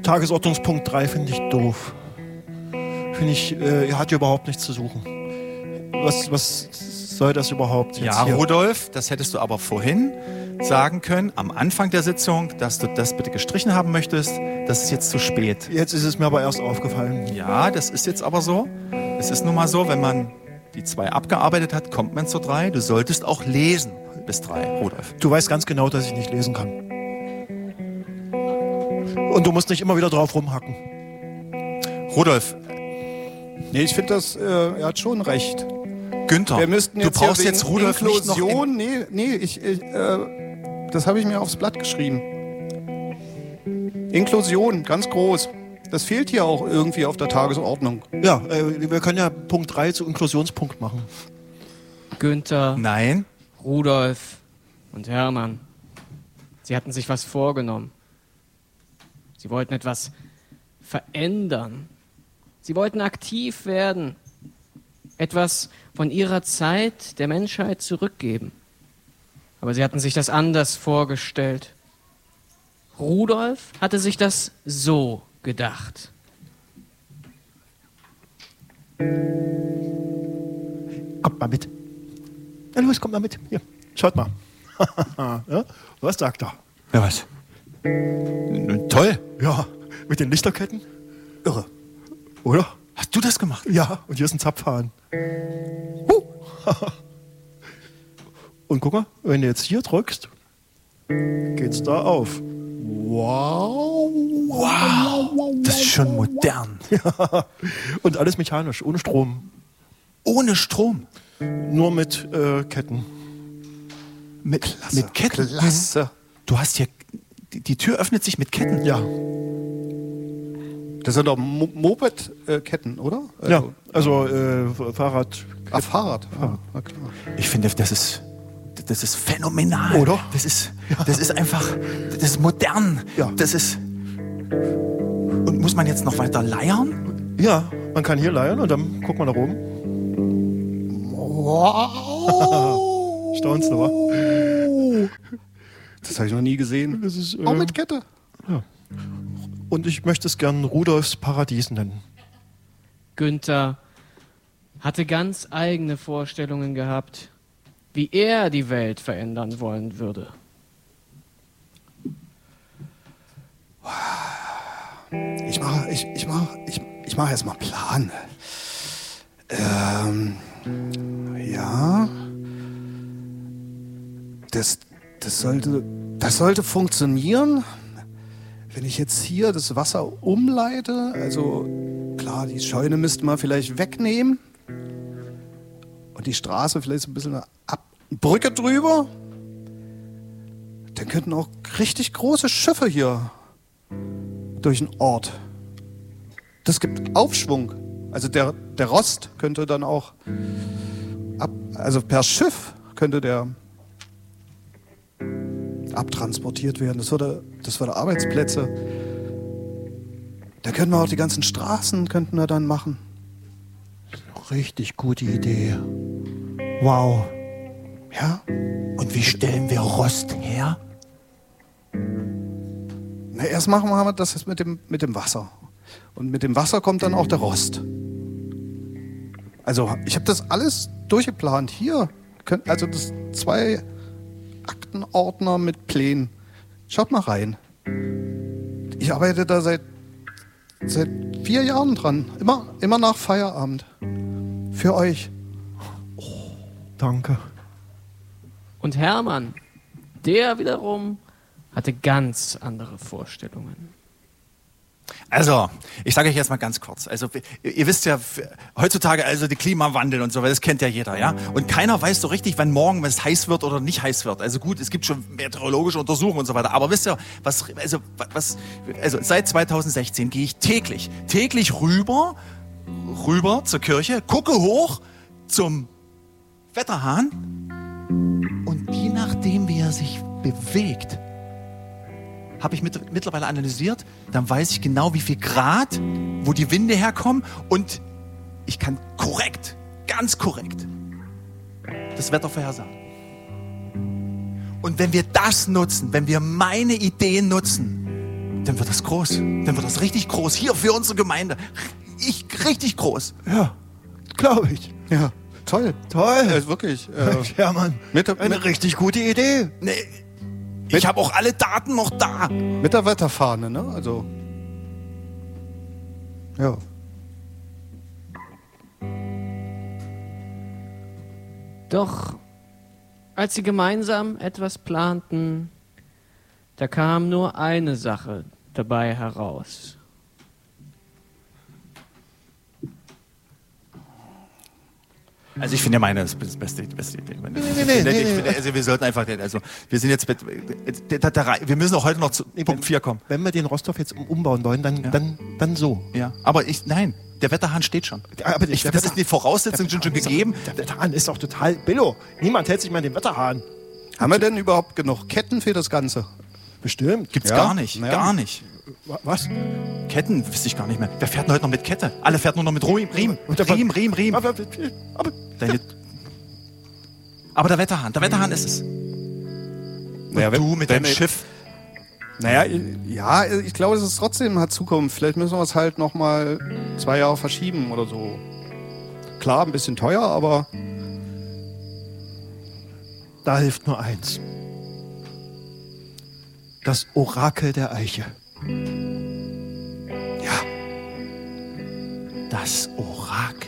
Tagesordnungspunkt 3 finde ich doof. Finde ich, er hat hier überhaupt nichts zu suchen. Was soll das überhaupt jetzt Ja, hier? Rudolf, das hättest du aber vorhin sagen können, am Anfang der Sitzung, dass du das bitte gestrichen haben möchtest. Das ist jetzt zu spät. Jetzt ist es mir aber erst aufgefallen. Ja, das ist jetzt aber so. Es ist nun mal so, wenn man die 2 abgearbeitet hat, kommt man zur 3. Du solltest auch lesen bis 3, Rudolf. Du weißt ganz genau, dass ich nicht lesen kann. Und du musst nicht immer wieder drauf rumhacken. Rudolf, Nee, ich finde das, er hat schon recht. Günther, Wir müssten du jetzt brauchst hier jetzt wegen Rudolf nicht noch Inklusion. Das habe ich mir aufs Blatt geschrieben. Inklusion, ganz groß. Das fehlt hier auch irgendwie auf der Tagesordnung. Ja, wir können ja Punkt 3 zu Inklusionspunkt machen. Günther, Nein, Rudolf und Hermann. Sie hatten sich was vorgenommen. Sie wollten etwas verändern. Sie wollten aktiv werden. Etwas von ihrer Zeit der Menschheit zurückgeben. Aber sie hatten sich das anders vorgestellt. Rudolf hatte sich das so gedacht. Kommt mal mit. Na los, kommt mal mit. Hier, schaut mal. Ja? Was sagt er? ja was? Toll. Ja, mit den Lichterketten? Irre. Oder? Hast du das gemacht? Ja, und hier ist ein Zapfhahn. Und guck mal, wenn du jetzt hier drückst, geht's da auf. Wow. Wow, das ist schon modern. Ja. Und alles mechanisch, ohne Strom. Ohne Strom. Nur mit Ketten. Mit Ketten. Klasse. Du hast hier, die Tür öffnet sich mit Ketten. Ja. Das sind doch Moped-Ketten, oder? Ja, also Fahrrad. Fahrrad. Na klar. Ich finde, das ist phänomenal. Oder? Das ist einfach, das ist modern. Ja. Das ist. Und muss man jetzt noch weiter leiern? Ja, man kann hier leiern und dann guck mal nach oben. Wow. Staunst du, wa? Das habe ich noch nie gesehen. Das ist, Auch mit Kette. Ja. Und ich möchte es gern Rudolfs Paradies nennen. Günther hatte ganz eigene Vorstellungen gehabt, wie er die Welt verändern wollen würde. Ich mach erst mal einen Plan. Ja. Das sollte funktionieren. Wenn ich jetzt hier das Wasser umleite, also klar, die Scheune müsste man vielleicht wegnehmen und die Straße vielleicht so ein bisschen eine Brücke drüber, dann könnten auch richtig große Schiffe hier durch den Ort. Das gibt Aufschwung. Also der Rost könnte dann auch also per Schiff könnte der abtransportiert werden. Das würde Arbeitsplätze. Da könnten wir auch die ganzen Straßen könnten wir dann machen. Richtig gute Idee. Wow. Ja? Und wie stellen wir Rost her? Na, erst machen wir das jetzt mit dem Wasser. Und mit dem Wasser kommt dann auch der Rost. Also ich habe das alles durchgeplant. Hier, also das 2 Aktenordner mit Plänen. Schaut mal rein. Ich arbeite da seit 4 Jahren dran. Immer nach Feierabend. Für euch. Danke. Und Hermann, der wiederum hatte ganz andere Vorstellungen. Also, ich sage euch jetzt mal ganz kurz. Also, ihr wisst ja, heutzutage, also der Klimawandel und so, das kennt ja jeder, ja? Und keiner weiß so richtig, wann morgen es heiß wird oder nicht heiß wird. Also gut, es gibt schon meteorologische Untersuchungen und so weiter. Aber wisst ihr, also seit 2016 gehe ich täglich rüber zur Kirche, gucke hoch zum Wetterhahn und je nachdem, wie er sich bewegt, habe ich mittlerweile analysiert, dann weiß ich genau, wie viel Grad, wo die Winde herkommen und ich kann ganz korrekt das Wetter vorhersagen. Und wenn wir das nutzen, wenn wir meine Ideen nutzen dann wird das groß. Dann wird das richtig groß. Hier für unsere Gemeinde. Richtig groß. Ja, glaube ich. Ja, toll. Toll. Wirklich. Hermann, mit- eine richtig gute Idee. Nee, ich habe auch alle Daten noch da. Mit der Wetterfahne, ne? Also. Ja. Doch als sie gemeinsam etwas planten, da kam nur eine Sache dabei heraus. Also ich finde ja meine, das ist die beste Idee. Nee. Also wir sollten einfach, also wir sind jetzt, wir müssen auch heute noch zu Punkt 4 kommen. Wenn wir den Rostov jetzt umbauen wollen, dann so. Ja, aber nein, der Wetterhahn steht schon. Aber Das ist die Voraussetzung schon gegeben. Der Wetterhahn ist doch total billo. Niemand hält sich mal an den Wetterhahn. Haben wir denn überhaupt genug Ketten für das Ganze? Bestimmt. Gibt's Ja, gar nicht, naja. gar nicht. Was? Ketten wüsste ich gar nicht mehr. Wer fährt denn heute noch mit Kette? Alle fährt nur noch mit Riemen. Riemen. Aber Aber der Wetterhahn ist es. Naja, Du mit deinem Schiff. Naja, ja, ich glaube, es ist trotzdem hat Zukunft. Vielleicht müssen wir es halt nochmal 2 Jahre verschieben oder so. Klar, ein bisschen teuer, aber da hilft nur eins. Das Orakel der Eiche. Das Orakel